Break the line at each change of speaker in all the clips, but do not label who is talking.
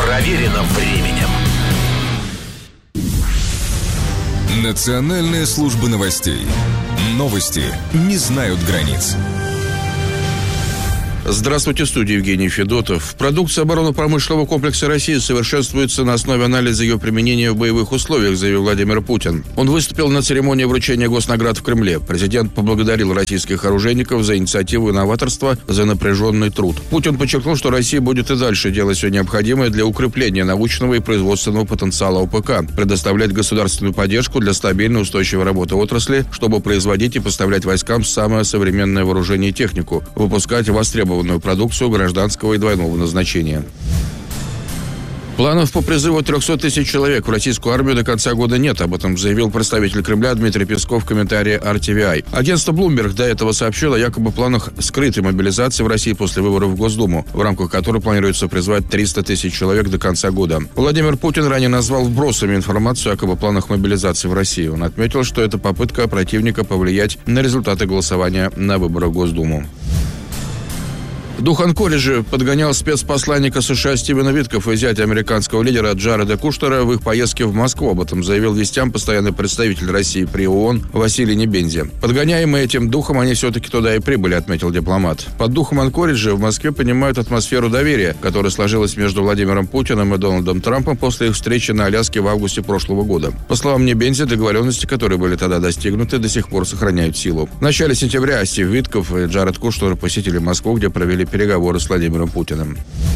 Проверено временем.
Национальная служба новостей. Новости не знают границ.
Здравствуйте, в студии Евгений Федотов. Продукция оборонно-промышленного комплекса России совершенствуется на основе анализа ее применения в боевых условиях, заявил Владимир Путин. Он выступил на церемонии вручения госнаград в Кремле. Президент поблагодарил российских оружейников за инициативу и новаторство, за напряженный труд. Путин подчеркнул, что Россия будет и дальше делать все необходимое для укрепления научного и производственного потенциала ОПК, предоставлять государственную поддержку для стабильной устойчивой работы отрасли, чтобы производить и поставлять войскам самое современное вооружение и технику, выпускать востребованную продукцию гражданского и двойного назначения. Планов по призыву 300 тысяч человек в российскую армию до конца года нет. Об этом заявил представитель Кремля Дмитрий Песков в комментарии RTVI. Агентство Bloomberg до этого сообщило о якобы планах скрытой мобилизации в России после выборов в Госдуму, в рамках которой планируется призвать 300 тысяч человек до конца года. Владимир Путин ранее назвал вбросами информацию о планах мобилизации в России. Он отметил, что это попытка противника повлиять на результаты голосования на выборах в Госдуму. Дух Анкориджа подгонял спецпосланника США Стивена Виткофа и зятя американского лидера Джареда Куштнера в их поездке в Москву. Об этом заявил вестям постоянный представитель России при ООН Василий Небензи. Подгоняемые этим духом, они все-таки туда и прибыли, отметил дипломат. Под духом Анкориджа в Москве понимают атмосферу доверия, которая сложилась между Владимиром Путиным и Дональдом Трампом после их встречи на Аляске в августе прошлого года. По словам Небензи, договоренности, которые были тогда достигнуты, до сих пор сохраняют силу. В начале сентября Стив Виткоф и Джаред Куштнер посетили Москву, где провели переговоры с Владимиром Путиным.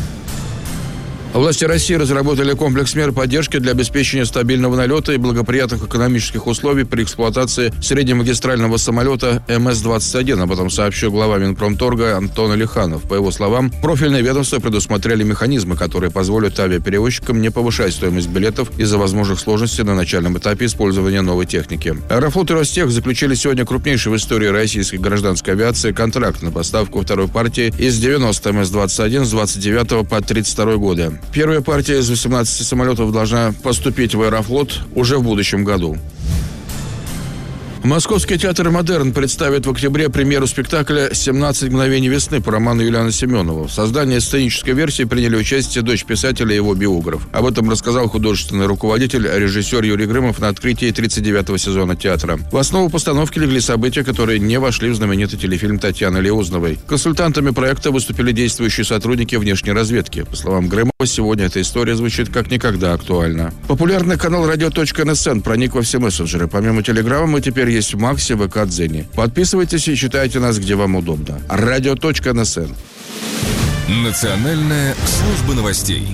Власти России разработали комплекс мер поддержки для обеспечения стабильного налета и благоприятных экономических условий при эксплуатации среднемагистрального самолета МС-21. Об этом сообщил глава Минпромторга Антон Алиханов. По его словам, профильные ведомства предусмотрели механизмы, которые позволят авиаперевозчикам не повышать стоимость билетов из-за возможных сложностей на начальном этапе использования новой техники. Аэрофлот и Ростех заключили сегодня крупнейший в истории российской гражданской авиации контракт на поставку второй партии из 90 МС-21 с 29 по 32 годы. Первая партия из 18 самолетов должна поступить в Аэрофлот уже в будущем году. Московский театр «Модерн» представит в октябре премьеру спектакля «17 мгновений весны» по роману Юлиана Семенова. В создании сценической версии приняли участие дочь писателя и его биограф. Об этом рассказал художественный руководитель, режиссер Юрий Грымов на открытии 39-го сезона театра. В основу постановки легли события, которые не вошли в знаменитый телефильм Татьяны Леозновой. Консультантами проекта выступили действующие сотрудники внешней разведки. По словам Грымова, сегодня эта история звучит как никогда актуально. Популярный канал «Радио.НСН» проник во все мессенджеры. Помимо Телеграма мы теперь есть в Максе, ВК, Дзене. Подписывайтесь и читайте нас, где вам удобно. Радио.НСН.
Национальная служба новостей.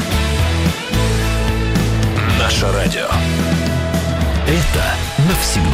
Наше радио. Это навсегда.